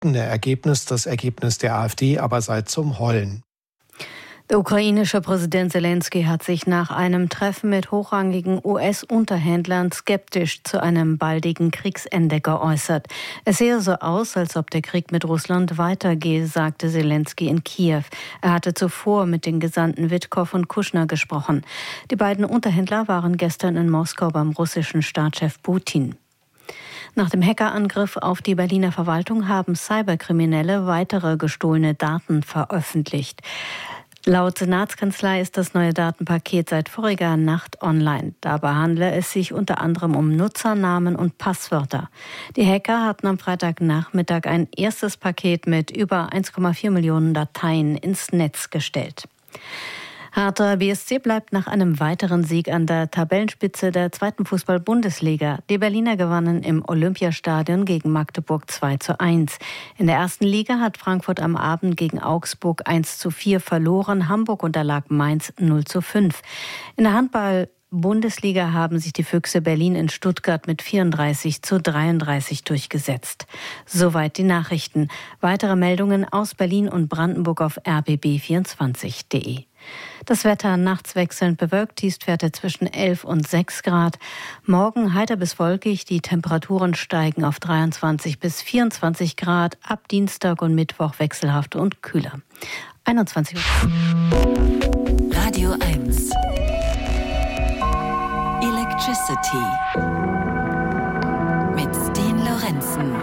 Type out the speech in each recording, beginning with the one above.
entzückende Ergebnis, das Ergebnis der AfD, aber sei zum Heulen. Der ukrainische Präsident Selenskyj hat sich nach einem Treffen mit hochrangigen US-Unterhändlern skeptisch zu einem baldigen Kriegsende geäußert. Es sehe so aus, als ob der Krieg mit Russland weitergehe, sagte Selenskyj in Kiew. Er hatte zuvor mit den Gesandten Witkow und Kushner gesprochen. Die beiden Unterhändler waren gestern in Moskau beim russischen Staatschef Putin. Nach dem Hackerangriff auf die Berliner Verwaltung haben Cyberkriminelle weitere gestohlene Daten veröffentlicht. Laut Senatskanzlei ist das neue Datenpaket seit voriger Nacht online. Dabei handle es sich unter anderem um Nutzernamen und Passwörter. Die Hacker hatten am Freitagnachmittag ein erstes Paket mit über 1,4 Millionen Dateien ins Netz gestellt. Hertha BSC bleibt nach einem weiteren Sieg an der Tabellenspitze der 2. Fußball-Bundesliga. Die Berliner gewannen im Olympiastadion gegen Magdeburg 2:1. In der ersten Liga hat Frankfurt am Abend gegen Augsburg 1:4 verloren. Hamburg unterlag Mainz 0:5. In der Handball-Bundesliga haben sich die Füchse Berlin in Stuttgart mit 34:33 durchgesetzt. Soweit die Nachrichten. Weitere Meldungen aus Berlin und Brandenburg auf rbb24.de. Das Wetter nachts wechselnd bewölkt, Tiefstwerte zwischen 11 und 6 Grad. Morgen heiter bis wolkig, die Temperaturen steigen auf 23 bis 24 Grad. Ab Dienstag und Mittwoch wechselhaft und kühler. 21 Uhr. Radio 1. Electricity. Mit Sten Lorenzen.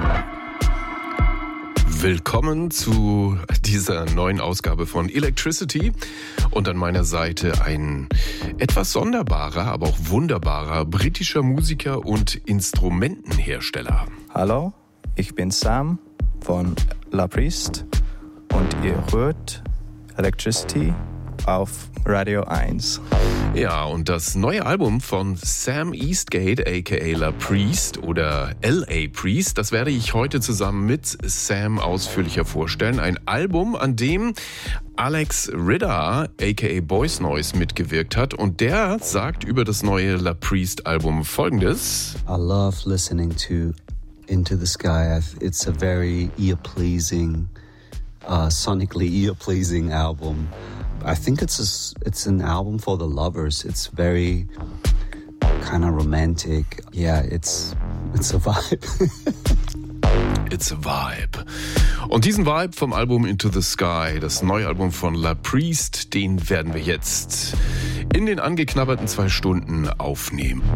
Willkommen zu dieser neuen Ausgabe von Electricity und an meiner Seite ein etwas sonderbarer, aber auch wunderbarer britischer Musiker und Instrumentenhersteller. Hallo, ich bin Sam von La Priest und ihr hört Electricity auf Radio 1. Ja, und das neue Album von Sam Eastgate, a.k.a. La Priest oder L.A. Priest, das werde ich heute zusammen mit Sam ausführlicher vorstellen. Ein Album, an dem Alex Ritter, a.k.a. Boys Noise, mitgewirkt hat. Und der sagt über das neue La Priest-Album Folgendes. I love listening to Into the Sky. It's a very ear-pleasing, sonically ear-pleasing album. I think it's an album for the lovers. It's very kind of romantic. Yeah, it's a vibe. It's a vibe. Und diesen Vibe vom Album Into the Sky, das neue Album von La Priest, den werden wir jetzt in den angeknabberten 2 Stunden aufnehmen.